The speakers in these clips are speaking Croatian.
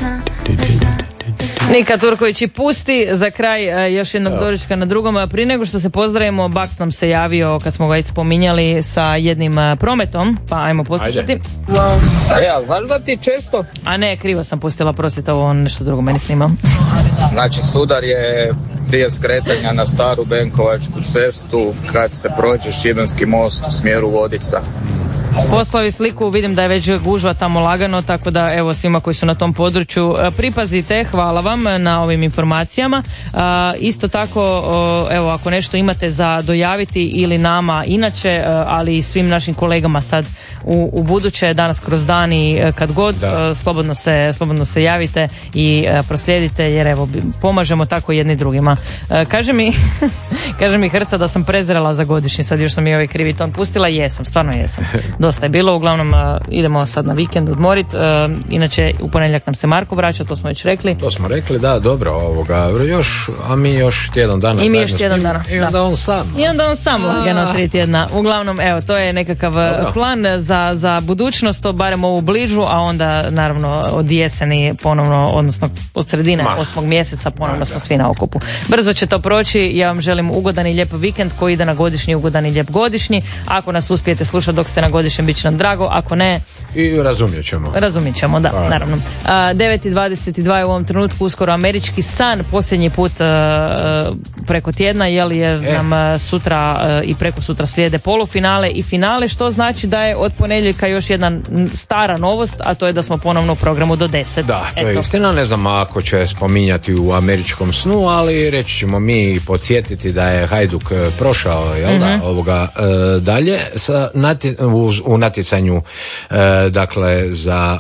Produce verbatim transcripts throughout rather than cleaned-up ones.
Nika Turković i pusti za kraj uh, još jednog doručka na drugom. Prije nego što se pozdravimo, Baks nam se javio kad smo ga već spominjali sa jednim uh, prometom, pa ajmo poslušati. E, a znaš da ti često? A ne, krivo sam pustila, prosite, ovo nešto drugo meni snimao. Znači, sudar je prije skretanja na staru Benkovačku cestu kad se prođe Šibenski most u smjeru Vodica. Poslao sliku, vidim da je već gužva tamo lagano, tako da evo svima koji su na tom području pripazite, hvala vam na ovim informacijama. Isto tako, evo, ako nešto imate za dojaviti ili nama inače, ali i svim našim kolegama sad u, u buduće, danas kroz dan i kad god, da. slobodno se, slobodno se javite i proslijedite, jer evo, pomažemo tako jedni drugima. Kaže mi, kaže mi Hrca da sam prezrela za godišnji, sad još sam i ovaj krivi ton pustila, jesam, stvarno jesam. Dosta je bilo, uglavnom uh, idemo sad na vikend odmorit, uh, inače u ponedjeljak nam se Marko vraća, to smo već rekli. To smo rekli, da, dobro, ovoga, još, a mi još tjedan dana. I mi još tjedan dana. I onda on sam. I onda on sam lagano tri tjedna. Uglavnom, evo, to je nekakav dobro. plan za, za budućnost, to barem ovu bližu, a onda naravno od jeseni ponovno, odnosno od sredine Ma. osmog mjeseca ponovno Ma, smo svi na okupu. Brzo će to proći, ja vam želim ugodan i lijep vikend koji ide na godišnji, ugodan i lijep godišnji. Ako nas uspijete slušati dok ste na godišnjem, bit će nam drago, ako ne... I razumjet ćemo. Razumjet ćemo, da, pa, naravno. Uh, devet i dvadeset dva je u ovom trenutku, uskoro američki san, posljednji put uh, preko tjedna, jel je e. nam uh, sutra uh, i preko sutra slijede polufinale i finale, što znači da je od ponedjeljka još jedna stara novost, a to je da smo ponovno u programu do deset. Da, to Eto. je istina, ne znam ako će spominjati u američkom snu, ali reći ćemo mi podsjetiti da je Hajduk prošao, jel mm-hmm. da, ovoga uh, dalje sa nati, u, u natjecanju uh, dakle za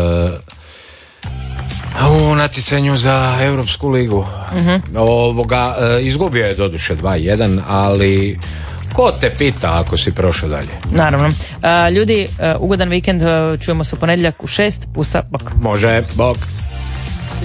uh, u natjecanju za Europsku ligu. Mm-hmm. Ovoga uh, izgubio je doduše dva jedan, ali ko te pita ako si prošao dalje? Naravno. Uh, ljudi, uh, ugodan vikend, uh, čujemo se u ponedjeljak u šest, pusa, bok. Može, bok.